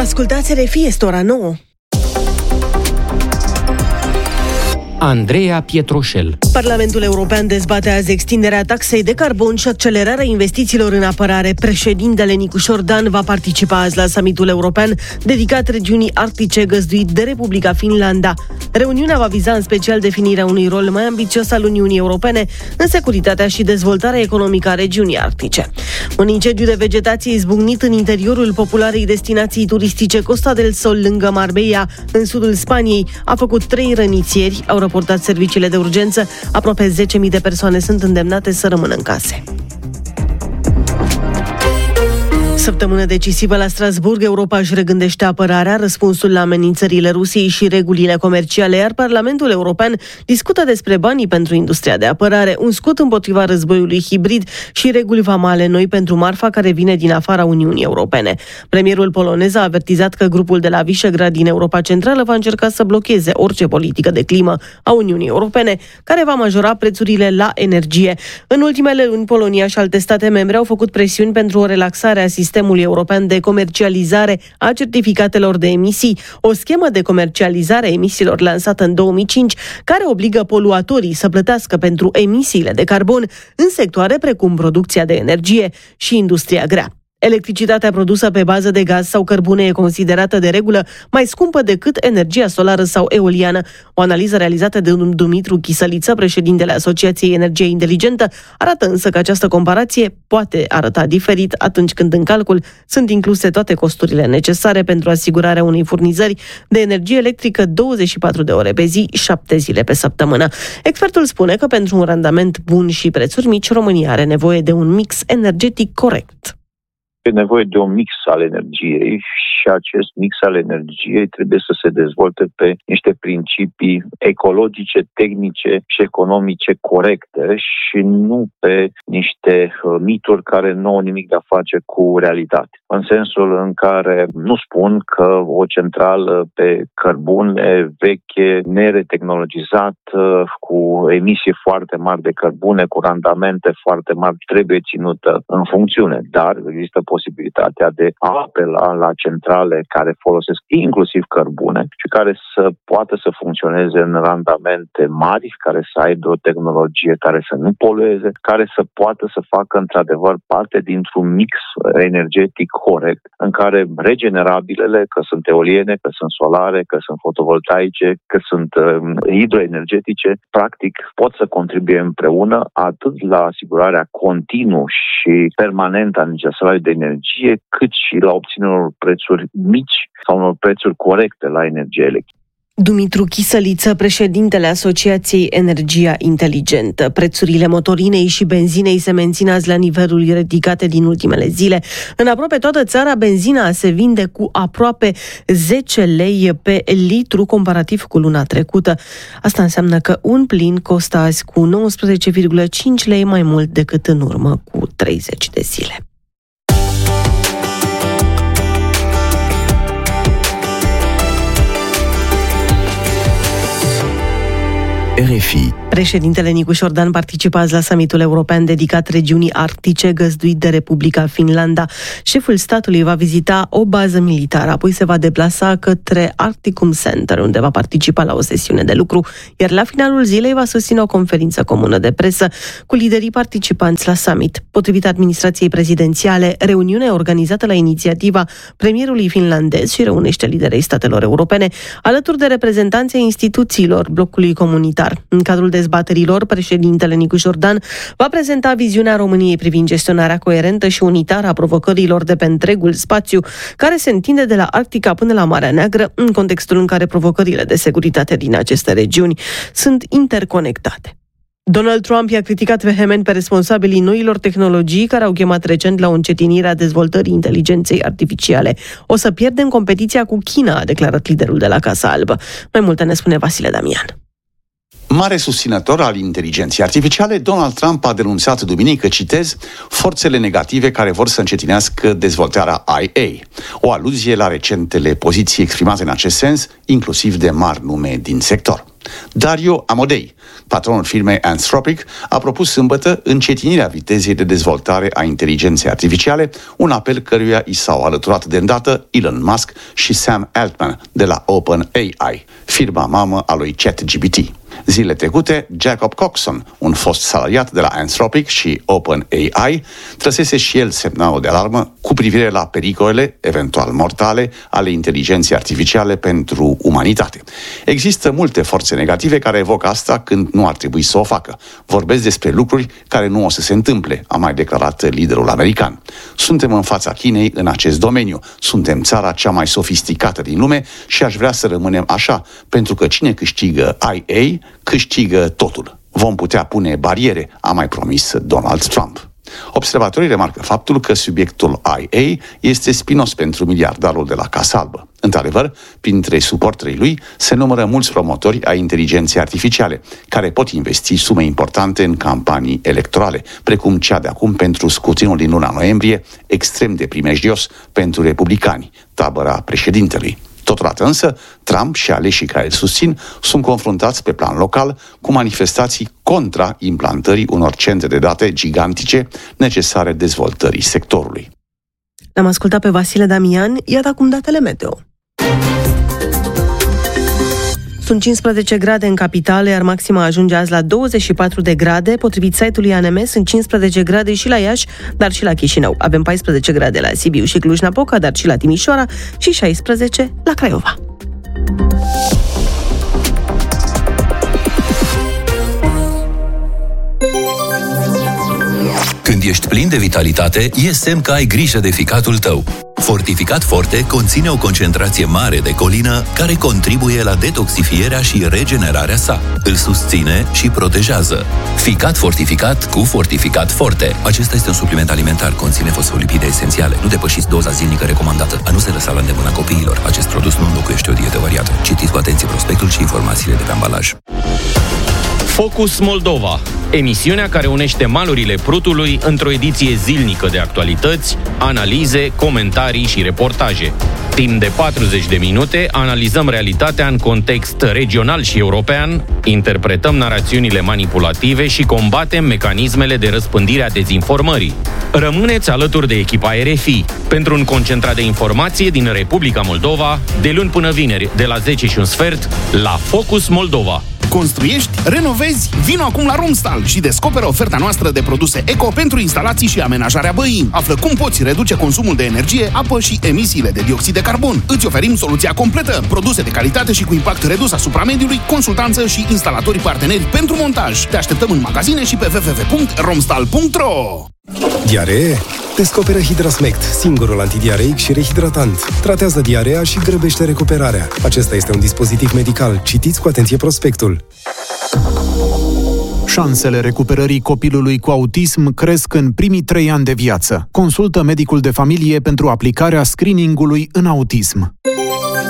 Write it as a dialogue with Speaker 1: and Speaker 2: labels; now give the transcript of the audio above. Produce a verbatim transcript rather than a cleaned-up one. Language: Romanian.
Speaker 1: Ascultați R F I, este ora nouă.
Speaker 2: Andreea Pietroșel.
Speaker 1: Parlamentul European dezbate azi extinderea taxei de carbon și accelerarea investițiilor în apărare. Președintele Nicușor Dan va participa azi la summitul european dedicat regiunii arctice găzduit de Republica Finlanda. Reuniunea va viza în special definirea unui rol mai ambițios al Uniunii Europene în securitatea și dezvoltarea economică a regiunii arctice. Un incendiu de vegetație izbucnit în interiorul popularei destinații turistice Costa del Sol lângă Marbella, în sudul Spaniei, a făcut trei răniți ieri, au raportat serviciile de urgență. Aproape zece mii de persoane sunt îndemnate să rămână în case. Săptămână decisivă la Strasbourg, Europa își regândește apărarea, răspunsul la amenințările Rusiei și regulile comerciale, iar Parlamentul European discută despre banii pentru industria de apărare, un scut împotriva războiului hibrid și reguli vamale noi pentru marfa care vine din afara Uniunii Europene. Premierul polonez a avertizat că grupul de la Visegrad din Europa Centrală va încerca să blocheze orice politică de climă a Uniunii Europene, care va majora prețurile la energie. În ultimele luni, Polonia și alte state membre au făcut presiuni pentru o relaxare a sistemului Sistemul European de Comercializare a Certificatelor de Emisii, o schemă de comercializare a emisiilor lansată în două mii cinci, care obligă poluatorii să plătească pentru emisiile de carbon în sectoare precum producția de energie și industria grea. Electricitatea produsă pe bază de gaz sau cărbune e considerată de regulă mai scumpă decât energia solară sau eoliană. O analiză realizată de Dumitru Chisăliță, președintele Asociației Energie Inteligentă, arată însă că această comparație poate arăta diferit atunci când în calcul sunt incluse toate costurile necesare pentru asigurarea unei furnizări de energie electrică douăzeci și patru de ore pe zi, șapte zile pe săptămână. Expertul spune că pentru un randament bun și prețuri mici, România are nevoie de un mix energetic corect.
Speaker 3: E nevoie de un mix al energiei și acest mix al energiei trebuie să se dezvolte pe niște principii ecologice, tehnice și economice corecte și nu pe niște mituri care nu au nimic de a face cu realitate. În sensul în care nu spun că o centrală pe cărbune veche, neretehnologizată, cu emisii foarte mari de cărbune, cu randamente foarte mari, trebuie ținută în funcțiune, dar există posibilitatea de a apela la centrale care folosesc inclusiv cărbune și care să poată să funcționeze în randamente mari, care să aibă o tehnologie care să nu polueze, care să poată să facă într-adevăr parte dintr-un mix energetic corect, în care regenerabilele, că sunt eoliene, că sunt solare, că sunt fotovoltaice, că sunt uh, hidroenergetice, practic pot să contribuie împreună atât la asigurarea continuă și permanentă a necesarului de energie, cât și la obținerea unor prețuri mici sau unor prețuri corecte la energie electrică.
Speaker 1: Dumitru Chisăliță, președintele Asociației Energia Inteligentă. Prețurile motorinei și benzinei se mențin azi la niveluri ridicate din ultimele zile. În aproape toată țara, benzina se vinde cu aproape zece lei pe litru, comparativ cu luna trecută. Asta înseamnă că un plin costă azi cu nouăsprezece virgulă cinci lei mai mult decât în urmă cu treizeci de zile.
Speaker 2: R F I.
Speaker 1: Președintele Nicușor Dan participă azi la summitul european dedicat regiunii arctice găzduit de Republica Finlanda. Șeful statului va vizita o bază militară, apoi se va deplasa către Arcticum Center, unde va participa la o sesiune de lucru, iar la finalul zilei va susține o conferință comună de presă cu liderii participanți la summit. Potrivit administrației prezidențiale, reuniunea e organizată la inițiativa premierului finlandez și reunește liderii statelor europene, alături de reprezentanții instituțiilor blocului comunitar. În cadrul dezbaterilor, președintele Nicușor Dan va prezenta viziunea României privind gestionarea coerentă și unitară a provocărilor de pe întregul spațiu, care se întinde de la Arctica până la Marea Neagră, în contextul în care provocările de securitate din aceste regiuni sunt interconectate. Donald Trump i-a criticat vehement pe responsabilii noilor tehnologii care au chemat recent la o încetinire a dezvoltării inteligenței artificiale. O să pierdem competiția cu China, a declarat liderul de la Casa Albă. Mai multe ne spune Vasile Damian.
Speaker 4: Mare susținător al inteligenței artificiale, Donald Trump a denunțat duminică, citez, forțele negative care vor să încetinească dezvoltarea I A, o aluzie la recentele poziții exprimate în acest sens, inclusiv de mari nume din sector. Dario Amodei, patronul firmei Anthropic, a propus sâmbătă încetinirea vitezei de dezvoltare a inteligenței artificiale, un apel căruia i s-au alăturat de îndată Elon Musk și Sam Altman de la OpenAI, firma mamă a lui ChatGPT. Zilele trecute, Jacob Coxon, un fost salariat de la Anthropic și OpenAI, trăsese și el semnalul de alarmă cu privire la pericolele, eventual mortale, ale inteligenței artificiale pentru umanitate. Există multe forțe negative care evocă asta când nu ar trebui să o facă. Vorbesc despre lucruri care nu o să se întâmple, a mai declarat liderul american. Suntem în fața Chinei în acest domeniu. Suntem țara cea mai sofisticată din lume și aș vrea să rămânem așa, pentru că cine câștigă I A câștigă totul. Vom putea pune bariere, a mai promis Donald Trump. Observatorii remarcă faptul că subiectul I A este spinos pentru miliardarul de la Casa Albă. Într-adevăr, printre suporterii lui se numără mulți promotori ai inteligenței artificiale, care pot investi sume importante în campanii electorale, precum cea de acum pentru scrutinul din luna noiembrie, extrem de primejdios pentru republicani, tabăra președintelui. Totodată însă, Trump și aleșii care îl susțin sunt confruntați pe plan local cu manifestații contra implantării unor centre de date gigantice necesare dezvoltării sectorului.
Speaker 1: L-am ascultat pe Vasile Damian, iată acum datele meteo. Sunt cincisprezece grade în capitală, iar maxima ajunge azi la douăzeci și patru de grade. Potrivit site-ului A N M, sunt cincisprezece grade și la Iași, dar și la Chișinău. Avem paisprezece grade la Sibiu și Cluj-Napoca, dar și la Timișoara și șaisprezece la Craiova.
Speaker 2: Când ești plin de vitalitate, e semn că ai grijă de ficatul tău. Fortificat Forte conține o concentrație mare de colină care contribuie la detoxifierea și regenerarea sa. Îl susține și protejează. Ficat fortificat cu Fortificat Forte. Acesta este un supliment alimentar, conține fosfolipide esențiale. Nu depășiți doza zilnică recomandată. A nu se lăsa la îndemâna copiilor. Acest produs nu înlocuiește o dietă variată. Citiți cu atenție prospectul și informațiile de pe ambalaj.
Speaker 5: Focus Moldova, emisiunea care unește malurile Prutului într-o ediție zilnică de actualități, analize, comentarii și reportaje. Timp de patruzeci de minute analizăm realitatea în context regional și european, interpretăm narațiunile manipulative și combatem mecanismele de răspândire a dezinformării. Rămâneți alături de echipa R F I pentru un concentrat de informație din Republica Moldova, de luni până vineri, de la zece și un sfert, la Focus Moldova.
Speaker 6: Construiești? Renovezi? Vino acum la Romstal și descoperă oferta noastră de produse eco pentru instalații și amenajarea băii. Află cum poți reduce consumul de energie, apă și emisiile de dioxid de carbon. Îți oferim soluția completă, produse de calitate și cu impact redus asupra mediului, consultanță și instalatori parteneri pentru montaj. Te așteptăm în magazine și pe w w w punct romstal punct r o.
Speaker 7: Diaree? Descoperă Hidrasmect, singurul antidiareic și rehidratant. Tratează diarea și grăbește recuperarea. Acesta este un dispozitiv medical. Citiți cu atenție prospectul.
Speaker 8: Șansele recuperării copilului cu autism cresc în primii trei ani de viață. Consultă medicul de familie pentru aplicarea screening-ului în autism.